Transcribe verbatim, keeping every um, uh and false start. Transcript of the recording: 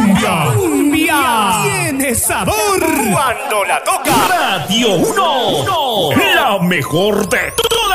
cumbia. Cumbia. Tiene sabor. Cuando la toca. Radio uno. La mejor de todas.